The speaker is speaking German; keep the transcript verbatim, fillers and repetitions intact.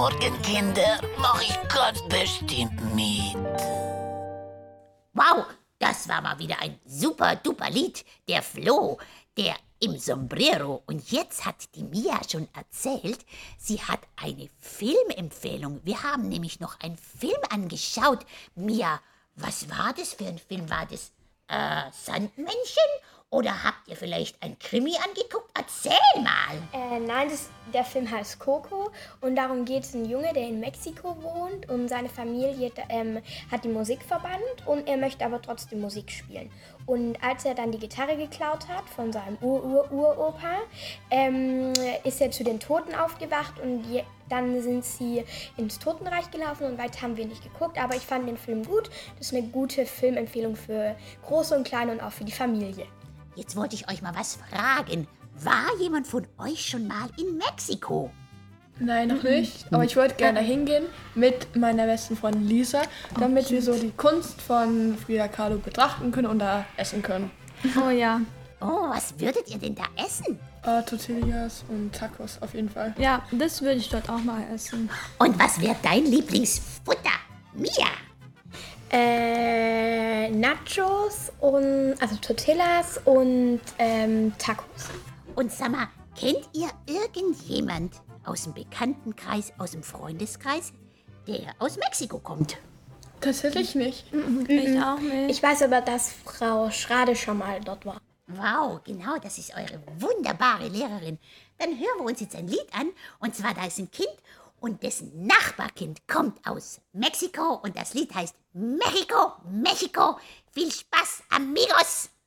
Morgen, Kinder. Mach ich ganz bestimmt mit. Wow, das war mal wieder ein super duper Lied. Der Flo, der im Sombrero. Und jetzt hat die Mia schon erzählt, sie hat eine Filmempfehlung. Wir haben nämlich noch einen Film angeschaut. Mia, was war das für ein Film? War das äh, Sandmännchen? Oder habt ihr vielleicht ein Krimi angeguckt? Erzähl mal! Äh, nein, das, der Film heißt Coco und darum geht es, ein Junge, der in Mexiko wohnt und seine Familie ähm, hat die Musik verbannt und er möchte aber trotzdem Musik spielen. Und als er dann die Gitarre geklaut hat von seinem Ur-Ur-Uropa, ähm, ist er zu den Toten aufgewacht und je, dann sind sie ins Totenreich gelaufen und weiter haben wir nicht geguckt, aber ich fand den Film gut. Das ist eine gute Filmempfehlung für Große und Kleine und auch für die Familie. Jetzt wollte ich euch mal was fragen. War jemand von euch schon mal in Mexiko? Nein, noch nicht. Aber ich wollte gerne hingehen mit meiner besten Freundin Lisa, damit Okay. wir so die Kunst von Frida Kahlo betrachten können und da essen können. Oh ja. Oh, was würdet ihr denn da essen? Äh, Tortillas und Tacos auf jeden Fall. Ja, das würde ich dort auch mal essen. Und was wäre dein Lieblingsfutter? Mia? Äh, Nachos und, also Tortillas und ähm, Tacos. Und sag mal, kennt ihr irgendjemand aus dem Bekanntenkreis, aus dem Freundeskreis, der aus Mexiko kommt? Tatsächlich nicht. Ich auch nicht. Ich weiß aber, dass Frau Schrade schon mal dort war. Wow, genau, das ist eure wunderbare Lehrerin. Dann hören wir uns jetzt ein Lied an. Und zwar, da ist ein Kind und dessen Nachbarkind kommt aus Mexiko. Und das Lied heißt Mexico, Mexico. Viel Spaß, amigos!